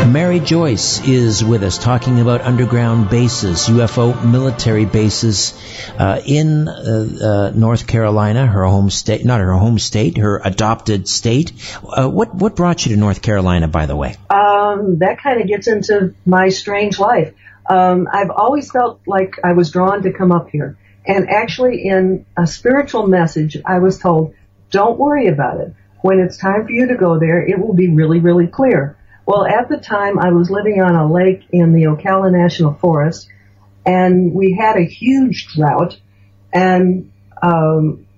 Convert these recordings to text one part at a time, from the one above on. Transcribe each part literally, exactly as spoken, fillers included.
Mary Joyce is with us talking about underground bases, U F O military bases uh, in uh, uh, North Carolina, her home state, not her home state, her adopted state. Uh, what what brought you to North Carolina, by the way? Um, that kind of gets into my strange life. Um, I've always felt like I was drawn to come up here. And actually in a spiritual message, I was told, don't worry about it. When it's time for you to go there, it will be really, really clear. Well, at the time, I was living on a lake in the Ocala National Forest, and we had a huge drought, and um,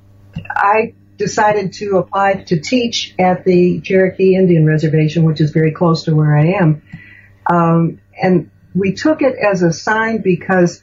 I decided to apply to teach at the Cherokee Indian Reservation, which is very close to where I am. Um, and we took it as a sign because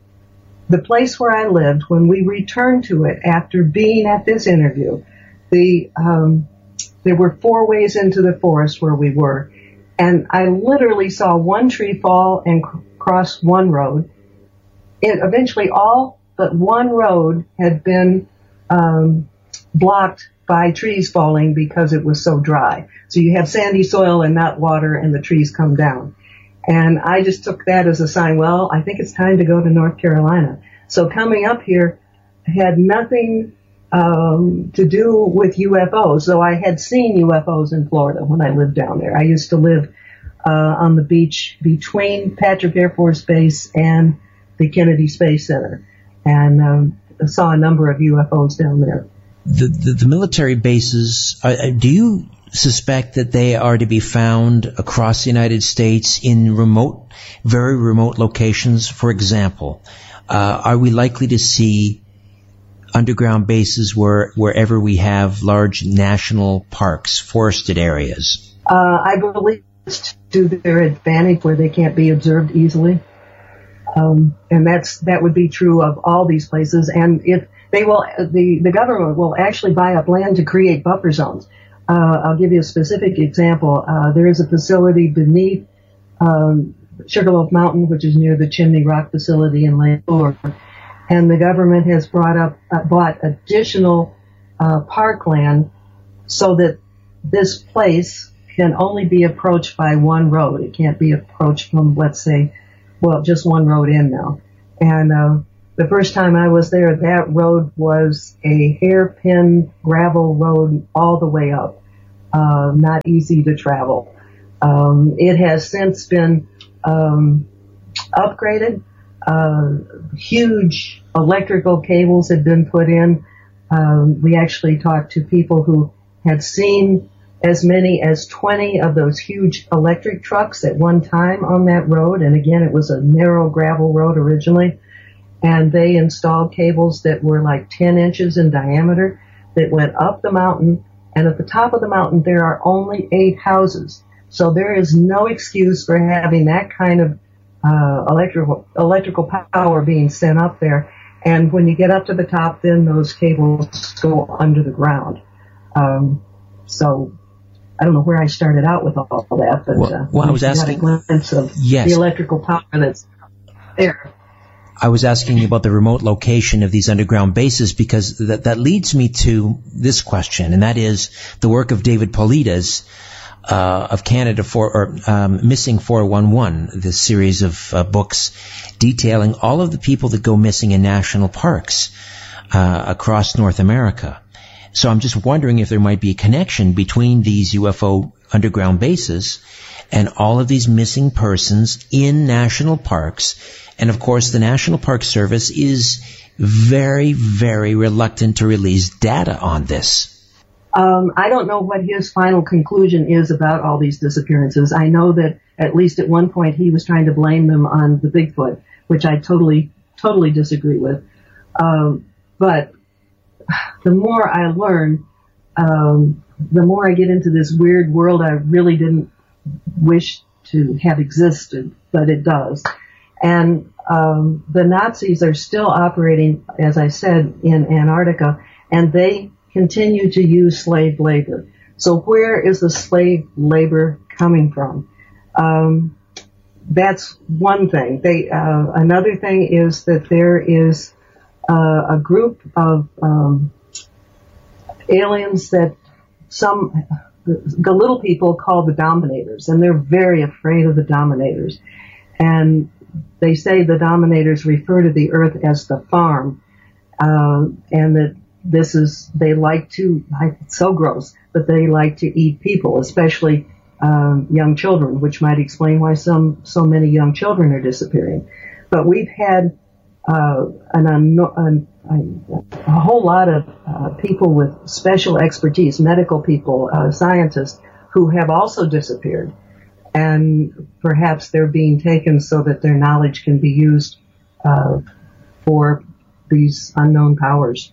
the place where I lived, when we returned to it after being at this interview, the um, there were four ways into the forest where we were, and I literally saw one tree fall and cr- cross one road. It eventually all but one road had been um, blocked by trees falling because it was so dry. So you have sandy soil and not water, and the trees come down. And I just took that as a sign, well, I think it's time to go to North Carolina. So coming up here had nothing um, to do with U F Os, though I had seen U F Os in Florida when I lived down there. I used to live uh, on the beach between Patrick Air Force Base and the Kennedy Space Center, and um, saw a number of U F Os down there. The, the, the military bases, uh, do you suspect that they are to be found across the United States in remote, very remote locations? For example, uh, are we likely to see underground bases where wherever we have large national parks, forested areas? Uh, I believe it's to their advantage where they can't be observed easily. Um, and that's, that would be true of all these places. And if they will, the, the government will actually buy up land to create buffer zones. Uh, I'll give you a specific example. Uh, there is a facility beneath um, Sugarloaf Mountain, which is near the Chimney Rock facility in Lake Lure, and the government has brought up, uh, bought additional uh, parkland so that this place can only be approached by one road. It can't be approached from, let's say, well, just one road in now. And uh, the first time I was there, that road was a hairpin gravel road all the way up. Uh, not easy to travel. Um, it has since been um, upgraded. Uh, huge electrical cables had been put in. Um, we actually talked to people who had seen as many as twenty of those huge electric trucks at one time on that road. And again, it was a narrow gravel road originally. And they installed cables that were like ten inches in diameter that went up the mountain. And at the top of the mountain, there are only eight houses. So there is no excuse for having that kind of uh, electrical electrical power being sent up there. And when you get up to the top, then those cables go under the ground. Um, so I don't know where I started out with all that, but well, uh, well, I was asking, got a glimpse of yes. the electrical power that's there. I was asking you about the remote location of these underground bases because that, that leads me to this question, and that is the work of David Paulides uh, of Canada for or um, Missing four one one, this series of uh, books detailing all of the people that go missing in national parks uh, across North America. So I'm just wondering if there might be a connection between these U F O underground bases and all of these missing persons in national parks. And of course, the National Park Service is very, very reluctant to release data on this. Um, I don't know what his final conclusion is about all these disappearances. I know that at least at one point he was trying to blame them on the Bigfoot, which I totally, totally disagree with. Um, but the more I learn, um, the more I get into this weird world I really didn't wish to have existed, but it does. And um, the Nazis are still operating, as I said, in Antarctica, and they continue to use slave labor. So where is the slave labor coming from? Um, that's one thing. They, uh, another thing is that there is uh, a group of um, aliens that some the, the little people called the dominators, and they're very afraid of the dominators. And they say the dominators refer to the earth as the farm, uh, and that this is, they like to, it's so gross, but they like to eat people, especially um, young children, which might explain why some so many young children are disappearing. But we've had uh, an, an, an, a whole lot of uh, people with special expertise, medical people, uh, scientists, who have also disappeared. And perhaps they're being taken so that their knowledge can be used uh, for these unknown powers.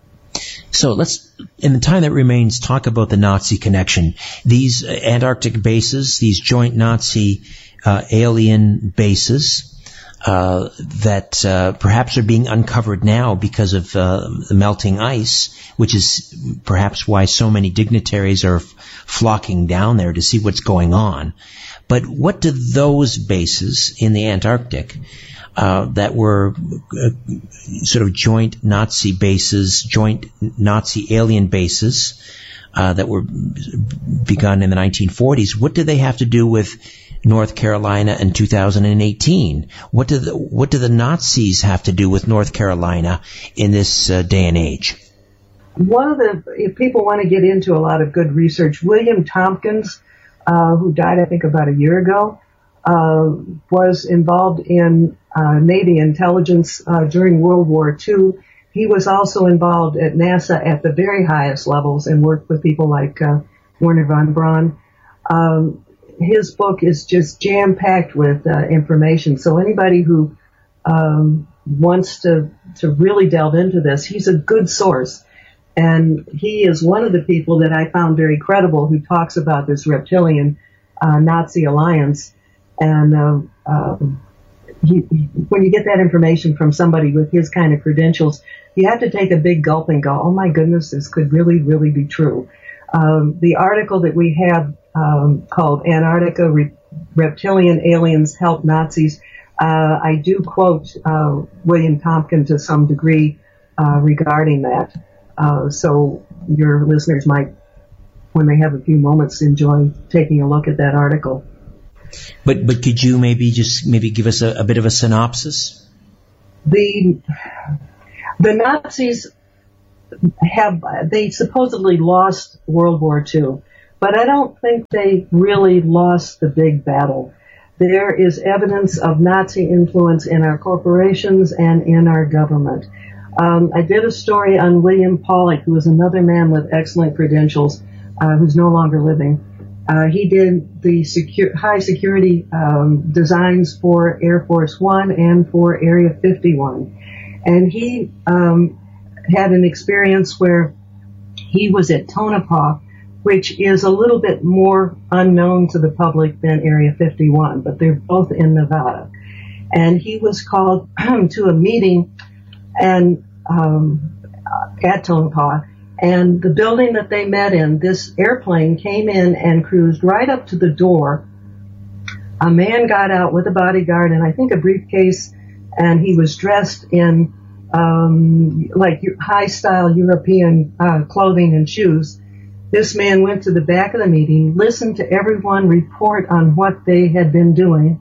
So let's, in the time that remains, talk about the Nazi connection. These Antarctic bases, these joint Nazi uh, alien bases uh, that uh, perhaps are being uncovered now because of uh, the melting ice, which is perhaps why so many dignitaries are f- flocking down there to see what's going on. But what do those bases in the Antarctic uh, that were uh, sort of joint Nazi bases, joint Nazi alien bases uh, that were begun in the nineteen forties, what do they have to do with North Carolina in two thousand eighteen? What do the, what do the Nazis have to do with North Carolina in this uh, day and age? One of the, if people want to get into a lot of good research, William Tompkins, Uh, who died, I think, about a year ago, uh, was involved in uh, Navy intelligence uh, during World War Two. He was also involved at NASA at the very highest levels and worked with people like uh, Wernher von Braun. Um, his book is just jam-packed with uh, information. So anybody who um, wants to, to really delve into this, he's a good source. And he is one of the people that I found very credible who talks about this reptilian uh, Nazi alliance. And uh, uh, he, when you get that information from somebody with his kind of credentials, you have to take a big gulp and go, oh my goodness, this could really, really be true. Um, the article that we have um, called Antarctica Re- Reptilian Aliens Help Nazis, uh, I do quote uh, William Tompkins to some degree uh, regarding that. Uh, so your listeners might, when they have a few moments, enjoy taking a look at that article. But but could you maybe just maybe give us a, a bit of a synopsis? The the Nazis have they supposedly lost World War Two, but I don't think they really lost the big battle. There is evidence of Nazi influence in our corporations and in our government. Um, I did a story on William Pollock, who was another man with excellent credentials, uh, who's no longer living. Uh, he did the secure, high security um, designs for Air Force One and for Area fifty-one. And he um, had an experience where he was at Tonopah, which is a little bit more unknown to the public than Area fifty-one, but they're both in Nevada. And he was called to a meeting and um, at Tonopah, and the building that they met in, this airplane came in and cruised right up to the door. A man got out with a bodyguard and I think a briefcase, and he was dressed in um, like high-style European uh, clothing and shoes. This man went to the back of the meeting, listened to everyone report on what they had been doing.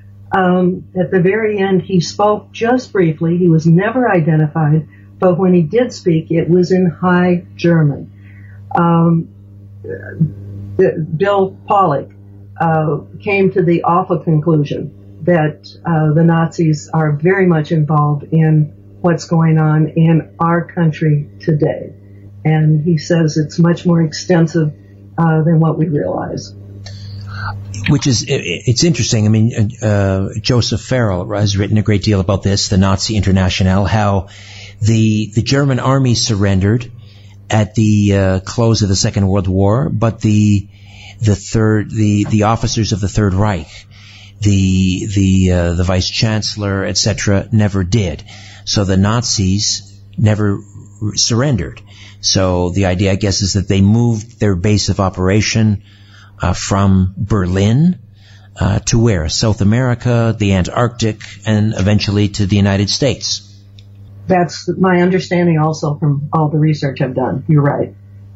Um, at the very end, he spoke just briefly. He was never identified, but when he did speak, it was in High German. Um, Bill Pollock uh, came to the awful conclusion that uh, the Nazis are very much involved in what's going on in our country today. And he says it's much more extensive uh, than what we realize. Which is, it's interesting. I mean, uh, Joseph Farrell has written a great deal about this, the Nazi Internationale, how the the German army surrendered at the uh, close of the Second World War, but the the third the the officers of the Third Reich, the the uh, the vice chancellor, et cetera, never did. So the Nazis never surrendered. So the idea, I guess, is that they moved their base of operation Uh, from Berlin uh, to where? South America, the Antarctic, and eventually to the United States. That's my understanding also from all the research I've done. You're right.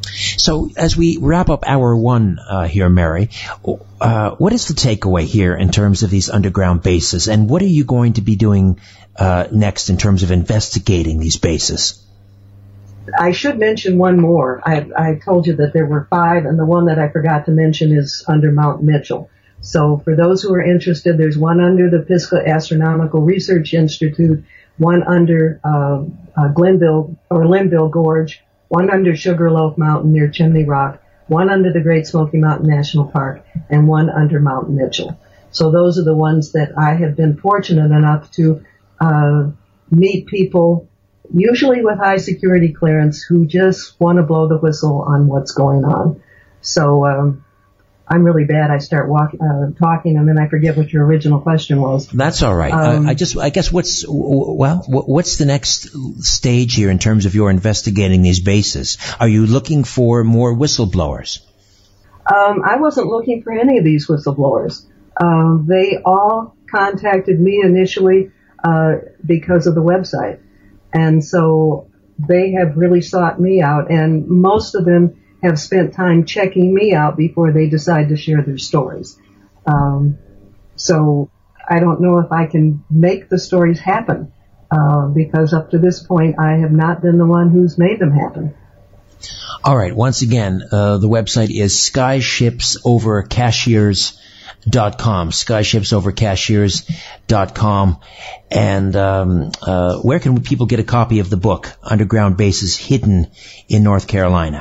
So as we wrap up hour one uh, here, Mary, uh, what is the takeaway here in terms of these underground bases, and what are you going to be doing uh, next in terms of investigating these bases? I should mention one more. I, I told you that there were five, and the one that I forgot to mention is under Mount Mitchell. So for those who are interested, there's one under the Pisgah Astronomical Research Institute, one under uh, uh, Glenville or Linville Gorge, one under Sugarloaf Mountain near Chimney Rock, one under the Great Smoky Mountain National Park, and one under Mount Mitchell. So those are the ones that I have been fortunate enough to uh, meet people, usually with high security clearance, who just want to blow the whistle on what's going on. So um, I'm really bad. I start walk, uh, talking, and then I forget what your original question was. That's all right. Um, uh, I just, I guess, what's well, what's the next stage here in terms of your investigating these bases? Are you looking for more whistleblowers? Um, I wasn't looking for any of these whistleblowers. Um, they all contacted me initially uh, because of the website, and so they have really sought me out, and most of them have spent time checking me out before they decide to share their stories. Um, so I don't know if I can make the stories happen, uh, because up to this point I have not been the one who's made them happen. All right. Once again, uh, the website is skyships over cashiers dot com, skyships over cashiers dot com. And um, uh, where can people get a copy of the book, Underground Bases Hidden in North Carolina?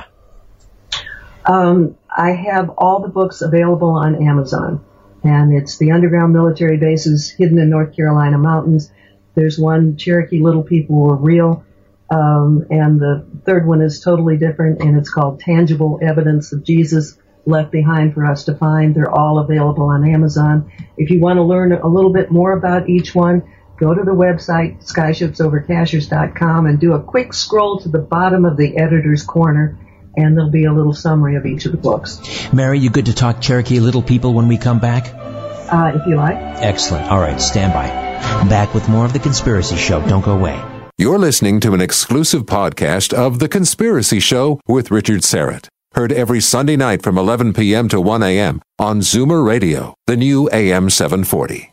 Um, I have all the books available on Amazon, and it's the Underground Military Bases Hidden in North Carolina Mountains. There's one, Cherokee Little People Were Real, um, and the third one is totally different, and it's called Tangible Evidence of Jesus Left Behind for Us to Find. They're all available on Amazon. If you want to learn a little bit more about each one, go to the website, skyships over cashiers dot com, and do a quick scroll to the bottom of the editor's corner, and there'll be a little summary of each of the books. Mary, you good to talk Cherokee Little People when we come back? Uh, if you like. Excellent. All right, stand by. Back with more of The Conspiracy Show. Don't go away. You're listening to an exclusive podcast of The Conspiracy Show with Richard Serrett. Heard every Sunday night from eleven p.m. to one a.m. on Zoomer Radio, the new A M seven forty.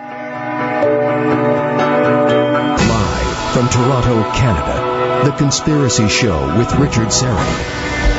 Live from Toronto, Canada, The Conspiracy Show with Richard Serrett.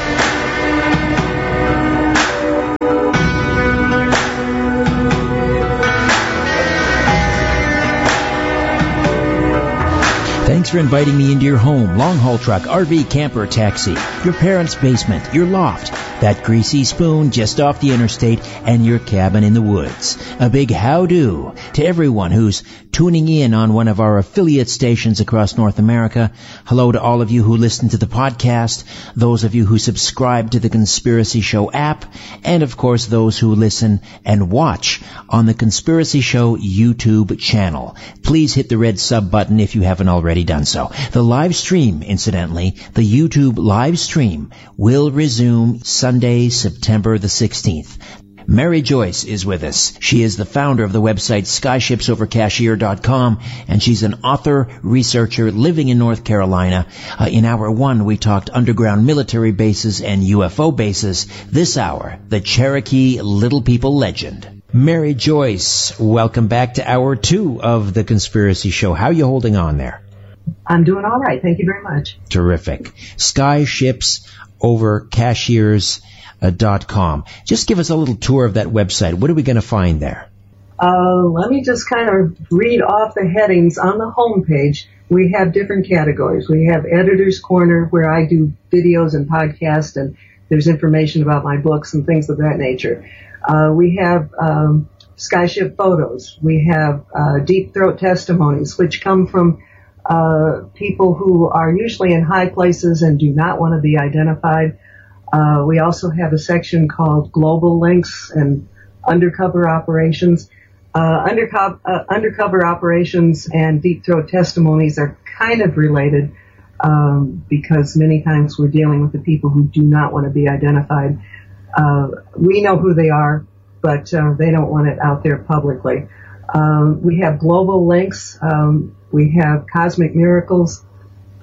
Thanks for inviting me into your home, long-haul truck, R V, camper, taxi, your parents' basement, your loft, that greasy spoon just off the interstate, and your cabin in the woods. A big how-do to everyone who's tuning in on one of our affiliate stations across North America. Hello to all of you who listen to the podcast, those of you who subscribe to the Conspiracy Show app, and of course those who listen and watch on the Conspiracy Show YouTube channel. Please hit the red sub button if you haven't already done so. The live stream, incidentally, the YouTube live stream will resume Sunday, September the sixteenth. Mary Joyce is with us. She is the founder of the website skyships over cashier dot com, and she's an author, researcher living in North Carolina. Uh, in hour one, we talked underground military bases and U F O bases. This hour, the Cherokee Little People legend. Mary Joyce, welcome back to hour two of The Conspiracy Show. How are you holding on there? I'm doing all right. Thank you very much. Terrific. Skyships over cashiers dot com. Just give us a little tour of that website. What are we going to find there? Uh, let me just kind of read off the headings. On the home page, we have different categories. We have Editor's Corner, where I do videos and podcasts, and there's information about my books and things of that nature. Uh, we have um, Skyship Photos. We have uh, Deep Throat Testimonies, which come from uh, people who are usually in high places and do not want to be identified. Uh, we also have a section called Global Links and Undercover Operations. Uh, undercover, uh, undercover Operations and Deep Throat Testimonies are kind of related um, because many times we're dealing with the people who do not want to be identified. Uh, we know who they are, but uh, they don't want it out there publicly. Um, we have Global Links. Um, we have Cosmic Miracles.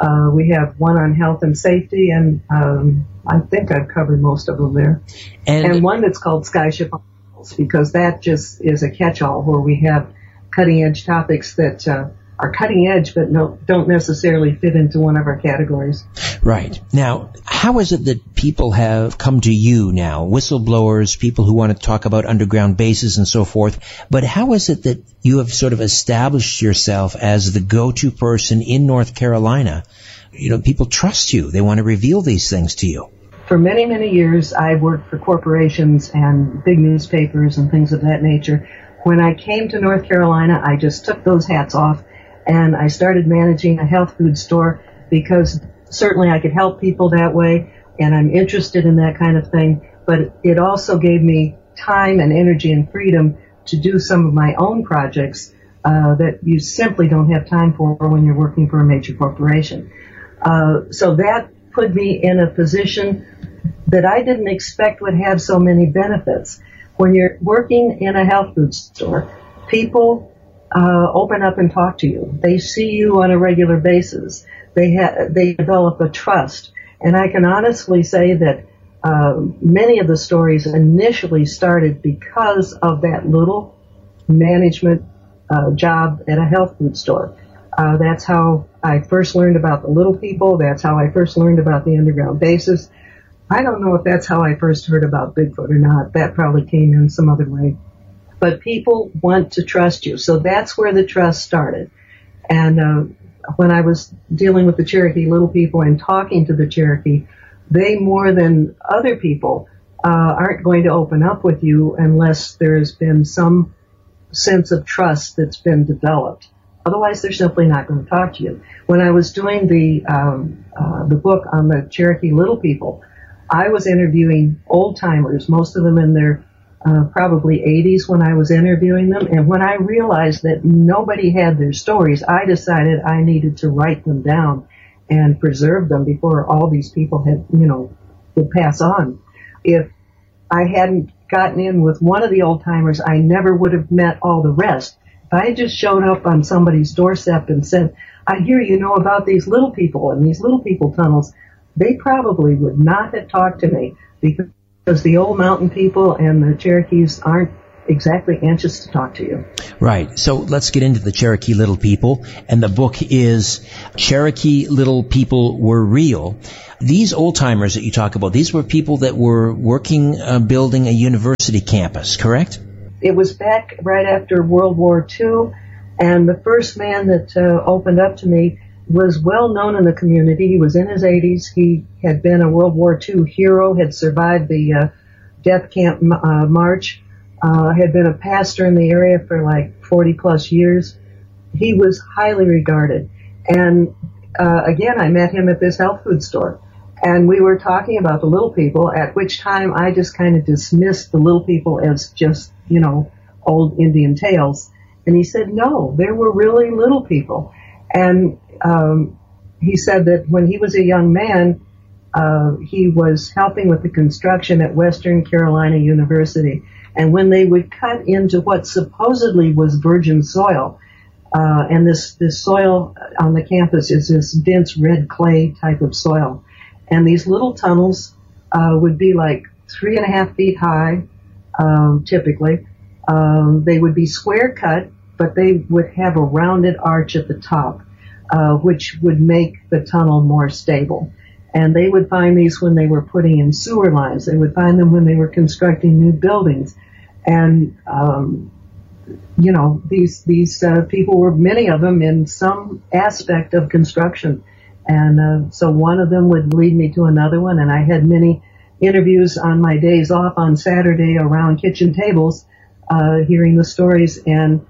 Uh, we have one on health and safety, and um, I think I've covered most of them there. And, and one that's called Skyship Articles, because that just is a catch-all where we have cutting-edge topics that uh, are cutting edge but no, don't necessarily fit into one of our categories. Right. Now, how is it that people have come to you now, whistleblowers, people who want to talk about underground bases and so forth, but how is it that you have sort of established yourself as the go-to person in North Carolina? You know, people trust you. They want to reveal these things to you. For many, many years, I worked for corporations and big newspapers and things of that nature. When I came to North Carolina, I just took those hats off and I started managing a health food store because certainly I could help people that way, and I'm interested in that kind of thing, but it also gave me time and energy and freedom to do some of my own projects uh, that you simply don't have time for when you're working for a major corporation. Uh, so that put me in a position that I didn't expect would have so many benefits. When you're working in a health food store, people uh, open up and talk to you. They see you on a regular basis. They ha- they develop a trust. And I can honestly say that uh, many of the stories initially started because of that little management uh, job at a health food store. Uh, that's how I first learned about the little people. That's how I first learned about the underground bases. I don't know if that's how I first heard about Bigfoot or not. That probably came in some other way. But people want to trust you. So that's where the trust started. And uh, when I was dealing with the Cherokee Little People and talking to the Cherokee, they more than other people uh, aren't going to open up with you unless there's been some sense of trust that's been developed. Otherwise, they're simply not going to talk to you. When I was doing the um, uh, the book on the Cherokee Little People, I was interviewing old-timers, most of them in their uh, probably eighties when I was interviewing them. And when I realized that nobody had their stories, I decided I needed to write them down and preserve them before all these people had, you know, would pass on. If I hadn't gotten in with one of the old-timers, I never would have met all the rest. If I had just showed up on somebody's doorstep and said, I hear you know about these little people and these little people tunnels, they probably would not have talked to me because the old mountain people and the Cherokees aren't exactly anxious to talk to you. Right. So let's get into the Cherokee Little People. And the book is Cherokee Little People Were Real. These old-timers that you talk about, these were people that were working, uh, building a university campus, correct? It was back right after World War Two, and the first man that uh, opened up to me was well known in the community. He was in his eighties. He had been a World War Two hero, had survived the uh, death camp uh, march, uh, had been a pastor in the area for like forty plus years. He was highly regarded. And uh, again, I met him at this health food store. And we were talking about the little people, at which time I just kind of dismissed the little people as just, you know, old Indian tales. And he said, no, there were really little people. And um, he said that when he was a young man, uh, he was helping with the construction at Western Carolina University. And when they would cut into what supposedly was virgin soil, uh, and this, this soil on the campus is this dense red clay type of soil. And these little tunnels uh, would be like three and a half feet high, um, typically. Um, they would be square cut, but they would have a rounded arch at the top, uh, which would make the tunnel more stable. And they would find these when they were putting in sewer lines. They would find them when they were constructing new buildings. And, um, you know, these, these uh, people were, many of them, in some aspect of construction. And uh, so one of them would lead me to another one, and I had many interviews on my days off on Saturday around kitchen tables, uh, hearing the stories. And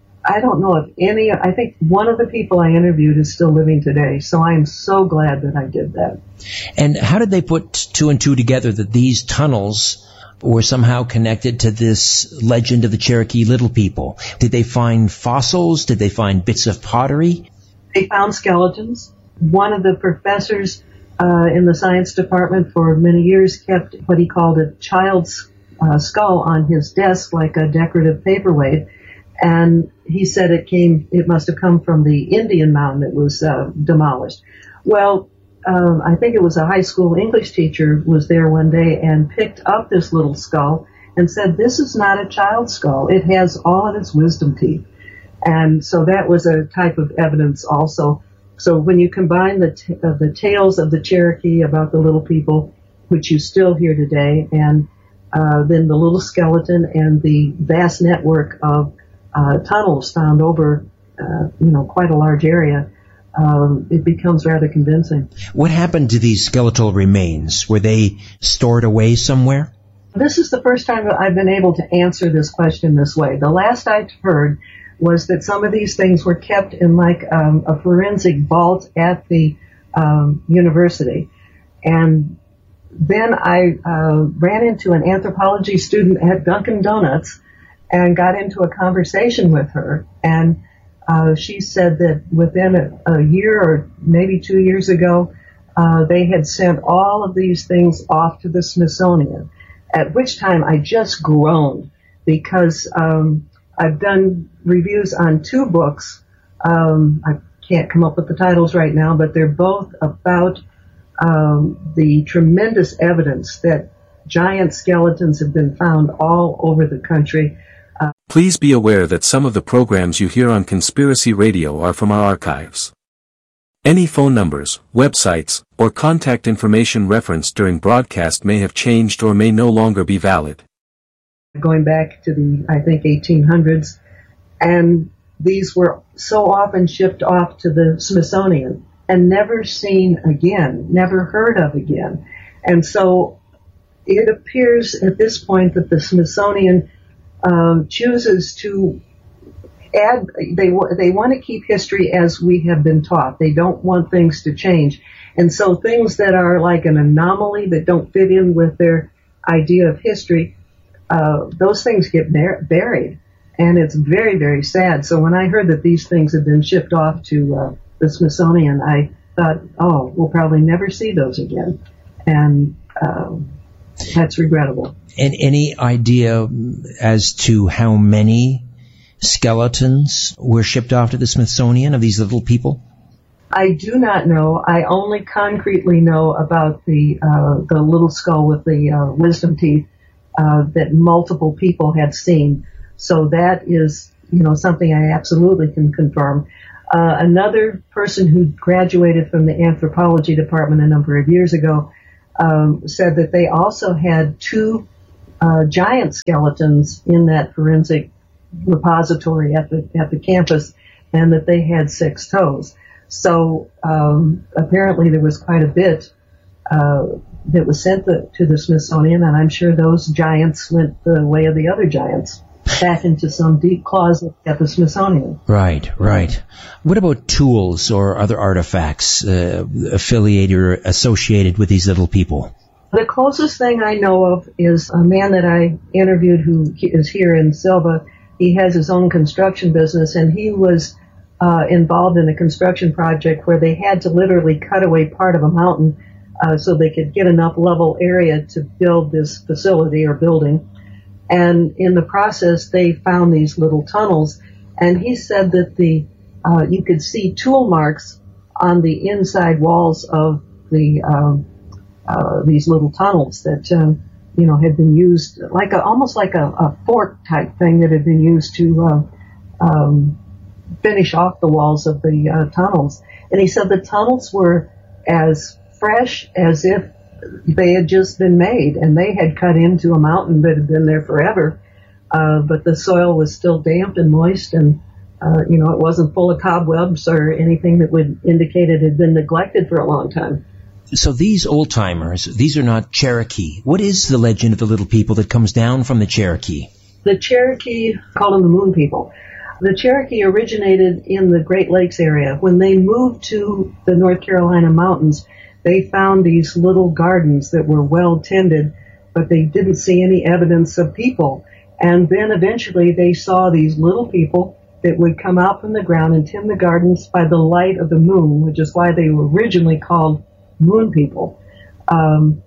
I don't know if any, I think one of the people I interviewed is still living today, so I am so glad that I did that. And how did they put two and two together that these tunnels were somehow connected to this legend of the Cherokee Little People? Did they find fossils? Did they find bits of pottery? They found skeletons. One of the professors uh, in the science department for many years kept what he called a child's uh, skull on his desk, like a decorative paperweight. And he said it came, it must have come from the Indian mound that was uh, demolished. Well, um, I think it was a high school English teacher was there one day and picked up this little skull and said, "This is not a child's skull. It has all of its wisdom teeth." And so that was a type of evidence also. So when you combine the t- uh, the tales of the Cherokee about the little people, which you still hear today, and uh, then the little skeleton and the vast network of uh, tunnels found over, uh, you know, quite a large area, um, it becomes rather convincing. What happened to these skeletal remains? Were they stored away somewhere? This is the first time that I've been able to answer this question this way. The last I'd heard was that some of these things were kept in like um, a forensic vault at the um, university. And then I uh, ran into an anthropology student at Dunkin' Donuts and got into a conversation with her. And uh, she said that within a, a year or maybe two years ago, uh, they had sent all of these things off to the Smithsonian, at which time I just groaned because um, I've done reviews on two books. Um, I can't come up with the titles right now, but they're both about um, the tremendous evidence that giant skeletons have been found all over the country. Uh, Please be aware that some of the programs you hear on Conspiracy Radio are from our archives. Any phone numbers, websites, or contact information referenced during broadcast may have changed or may no longer be valid. Going back to the, I think, eighteen hundreds, and these were so often shipped off to the Smithsonian and never seen again, never heard of again. And so it appears at this point that the Smithsonian um, chooses to add, they, they want to keep history as we have been taught. They don't want things to change. And so things that are like an anomaly that don't fit in with their idea of history, Uh, those things get bar- buried, and it's very, very sad. So when I heard that these things had been shipped off to uh, the Smithsonian, I thought, oh, we'll probably never see those again, and um, that's regrettable. And any idea as to how many skeletons were shipped off to the Smithsonian of these little people? I do not know. I only concretely know about the uh, the little skull with the uh, wisdom teeth. Uh, that multiple people had seen. So that is, you know, something I absolutely can confirm. Uh, another person who graduated from the anthropology department a number of years ago um, said that they also had two uh, giant skeletons in that forensic repository at the at the campus, and that they had six toes. So um, apparently there was quite a bit Uh, that was sent the, to the Smithsonian, and I'm sure those giants went the way of the other giants, back into some deep closet at the Smithsonian. Right, right. What about tools or other artifacts uh, affiliated or associated with these little people? The closest thing I know of is a man that I interviewed who is here in Silva. He has his own construction business, and he was uh, involved in a construction project where they had to literally cut away part of a mountain Uh, so they could get enough level area to build this facility or building. And in the process, they found these little tunnels. And he said that the uh, you could see tool marks on the inside walls of the um, uh, these little tunnels that uh, you know had been used like a, almost like a, a fork type thing that had been used to uh, um, finish off the walls of the uh, tunnels. And he said the tunnels were as fresh as if they had just been made, and they had cut into a mountain that had been there forever, uh, but the soil was still damp and moist, and uh, you know it wasn't full of cobwebs or anything that would indicate it had been neglected for a long time. So these old-timers, these are not Cherokee. What is the legend of the little people that comes down from the Cherokee? The Cherokee, call them the Moon People. The Cherokee originated in the Great Lakes area. When they moved to the North Carolina mountains, they found these little gardens that were well tended, but they didn't see any evidence of people. And then eventually they saw these little people that would come out from the ground and tend the gardens by the light of the moon, which is why they were originally called Moon People. Um,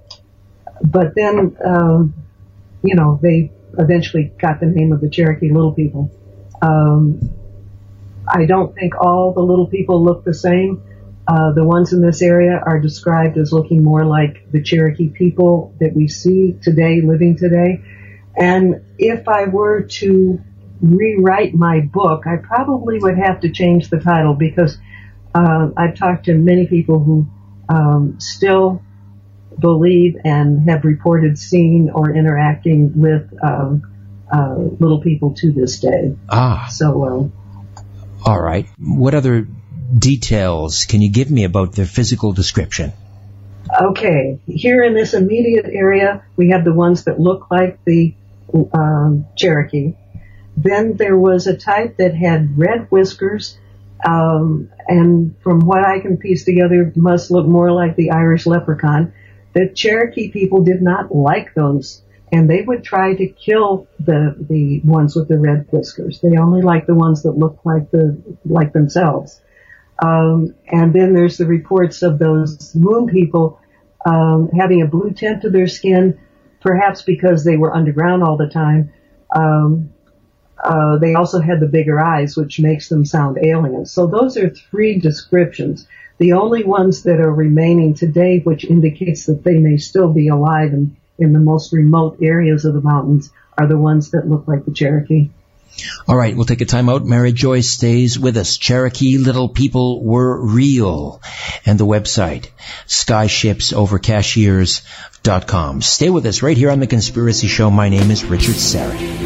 but then, um, you know, they eventually got the name of the Cherokee Little People. Um, I don't think all the little people look the same. Uh, the ones in this area are described as looking more like the Cherokee people that we see today, living today. And if I were to rewrite my book, I probably would have to change the title because uh, I've talked to many people who um, still believe and have reported seeing or interacting with um, uh, little people to this day. Ah. So, um, all right. What other details can you give me about their physical description? Okay. Here in this immediate area, we have the ones that look like the um, Cherokee. Then there was a type that had red whiskers, um, and from what I can piece together, must look more like the Irish leprechaun. The Cherokee people did not like those, and they would try to kill the the ones with the red whiskers. They only liked the ones that looked like the like themselves. Um, and then there's the reports of those moon people um, having a blue tint to their skin, perhaps because they were underground all the time. Um, uh, they also had the bigger eyes, which makes them sound alien. So those are three descriptions. The only ones that are remaining today, which indicates that they may still be alive in, in the most remote areas of the mountains, are the ones that look like the Cherokee. All right, we'll take a time out. Mary Joyce stays with us. Cherokee Little People Were Real. And the website, skyships over cashiers dot com. Stay with us right here on The Conspiracy Show. My name is Richard Serrett.